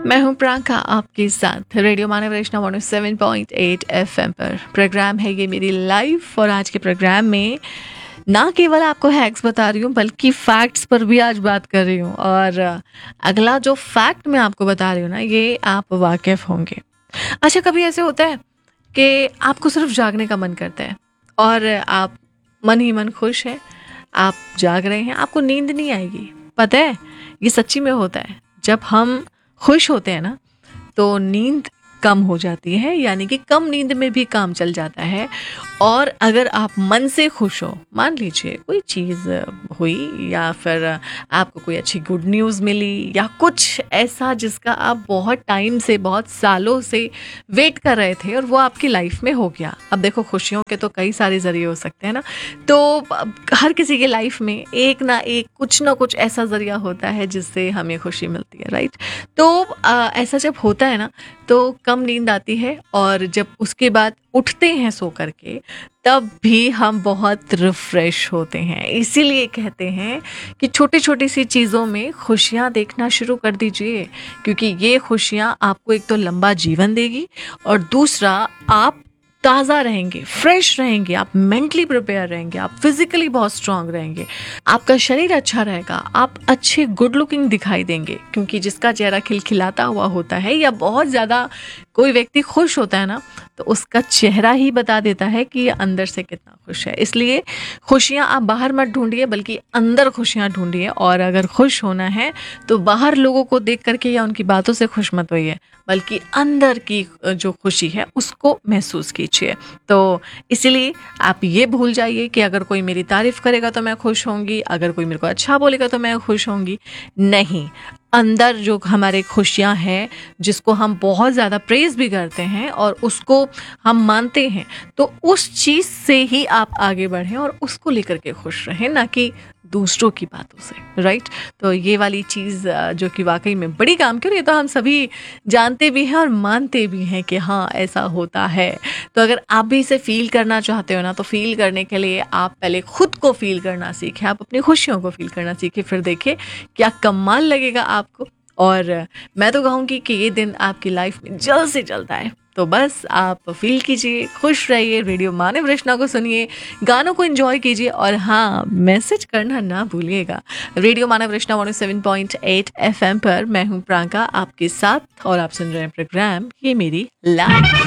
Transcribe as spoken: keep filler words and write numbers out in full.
मैं हूं प्रांका आपके साथ रेडियो मानव वैष्णव one seven point eight FM पर। प्रोग्राम है ये मेरी लाइफ और आज के प्रोग्राम में ना केवल आपको हैक्स बता रही हूँ बल्कि फैक्ट्स पर भी आज बात कर रही हूँ। और अगला जो फैक्ट मैं आपको बता रही हूँ ना, ये आप वाकिफ होंगे। अच्छा, कभी ऐसे होता है कि आपको सिर्फ जागने का मन करता है और आप मन ही मन खुश हैं, आप जाग रहे हैं, आपको नींद नहीं आएगी। पता है, ये सच्ची में होता है। जब हम खुश होते हैं ना तो नींद कम हो जाती है, यानी कि कम नींद में भी काम चल जाता है। और अगर आप मन से खुश हो, मान लीजिए कोई चीज़ हुई या फिर आपको कोई अच्छी गुड न्यूज़ मिली या कुछ ऐसा जिसका आप बहुत टाइम से, बहुत सालों से वेट कर रहे थे और वो आपकी लाइफ में हो गया। अब देखो, खुशियों के तो कई सारे ज़रिए हो सकते हैं ना, तो हर किसी के लाइफ में एक ना एक कुछ ना कुछ ऐसा ज़रिया होता है जिससे हमें खुशी मिलती है, राइट। तो आ, ऐसा जब होता है ना तो कम नींद आती है और जब उसके बाद उठते हैं सो करके तब भी हम बहुत रिफ्रेश होते हैं। इसीलिए कहते हैं कि छोटी छोटी सी चीज़ों में खुशियाँ देखना शुरू कर दीजिए, क्योंकि ये खुशियाँ आपको एक तो लंबा जीवन देगी और दूसरा आप ताज़ा रहेंगे, फ्रेश रहेंगे, आप मेंटली प्रिपेयर रहेंगे, आप फिजिकली बहुत स्ट्रांग रहेंगे, आपका शरीर अच्छा रहेगा, आप अच्छे गुड लुकिंग दिखाई देंगे। क्योंकि जिसका चेहरा खिलखिलाता हुआ होता है या बहुत ज़्यादा कोई व्यक्ति खुश होता है ना, तो उसका चेहरा ही बता देता है कि ये अंदर से कितना खुश है। इसलिए खुशियाँ आप बाहर मत ढूंढिए बल्कि अंदर खुशियाँ ढूंढिए। और अगर खुश होना है तो बाहर लोगों को देख करके या उनकी बातों से खुश मत होइए, बल्कि अंदर की जो खुशी है उसको महसूस कीजिए। तो इसीलिए आप ये भूल जाइए कि अगर कोई मेरी तारीफ करेगा तो मैं खुश होंगी, अगर कोई मेरे को अच्छा बोलेगा तो मैं खुश होंगी। नहीं, अंदर जो हमारे खुशियाँ हैं, जिसको हम बहुत ज़्यादा प्रेज़ भी करते हैं और उसको हम मानते हैं, तो उस चीज़ से ही आप आगे बढ़ें और उसको लेकर के खुश रहें, ना कि दूसरों की बातों से, राइट। तो ये वाली चीज़ जो कि वाकई में बड़ी काम की, और ये तो हम सभी जानते भी हैं और मानते भी हैं कि हाँ ऐसा होता है। तो अगर आप भी इसे फील करना चाहते हो ना, तो फील करने के लिए आप पहले खुद को फील करना सीखें, आप अपनी खुशियों को फील करना सीखें, फिर देखिए क्या कमाल लगेगा आपको। और मैं तो कहूँगी कि ये दिन आपकी लाइफ में जल्द से जल्द आए। तो बस आप फील कीजिए, खुश रहिए, रेडियो मानव रचना को सुनिए, गानों को एंजॉय कीजिए और हाँ, मैसेज करना ना भूलिएगा। रेडियो मानव रचना one seven point eight FM पर मैं हूँ प्रांका आपके साथ और आप सुन रहे हैं प्रोग्राम ये मेरी लाइफ।